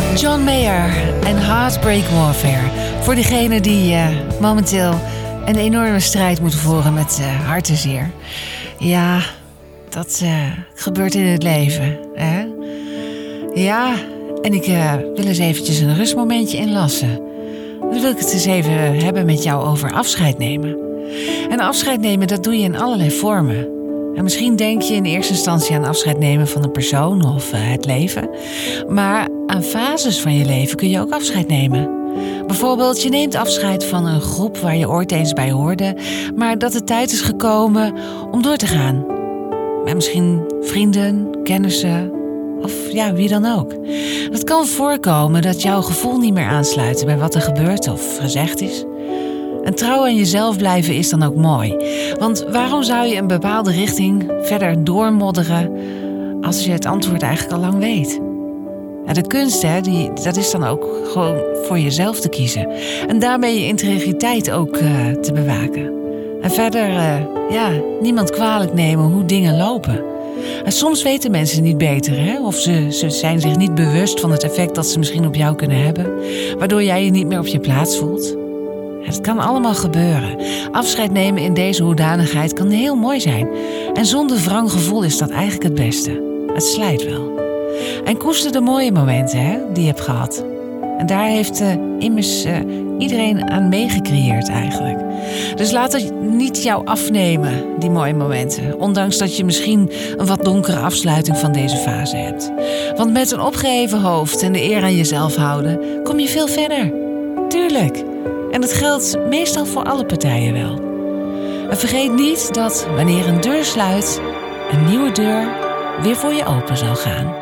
John Mayer en Heartbreak Warfare. Voor diegenen die momenteel een enorme strijd moeten voeren met hartenzeer. Ja, dat gebeurt in het leven. Hè? Ja, en ik wil eens eventjes een rustmomentje inlassen. Dan wil ik het eens even hebben met jou over afscheid nemen. En afscheid nemen, dat doe je in allerlei vormen. En misschien denk je in eerste instantie aan afscheid nemen van een persoon of het leven. Maar aan fases van je leven kun je ook afscheid nemen. Bijvoorbeeld, je neemt afscheid van een groep waar je ooit eens bij hoorde, maar dat de tijd is gekomen om door te gaan. Met misschien vrienden, kennissen of ja, wie dan ook. Het kan voorkomen dat jouw gevoel niet meer aansluit bij wat er gebeurt of gezegd is. En trouw aan jezelf blijven is dan ook mooi. Want waarom zou je een bepaalde richting verder doormodderen als je het antwoord eigenlijk al lang weet? Ja, de kunst, dat is dan ook gewoon voor jezelf te kiezen. En daarmee je integriteit ook te bewaken. En verder, niemand kwalijk nemen hoe dingen lopen. En soms weten mensen niet beter, hè? Of ze zijn zich niet bewust van het effect dat ze misschien op jou kunnen hebben, waardoor jij je niet meer op je plaats voelt. Het kan allemaal gebeuren. Afscheid nemen in deze hoedanigheid kan heel mooi zijn. En zonder wrang gevoel is dat eigenlijk het beste. Het slijt wel. En koester de mooie momenten die je hebt gehad. En daar heeft immers iedereen aan meegecreëerd eigenlijk. Dus laat het niet jou afnemen, die mooie momenten. Ondanks dat je misschien een wat donkere afsluiting van deze fase hebt. Want met een opgeheven hoofd en de eer aan jezelf houden, kom je veel verder. Tuurlijk. En dat geldt meestal voor alle partijen wel. En vergeet niet dat wanneer een deur sluit, een nieuwe deur weer voor je open zal gaan.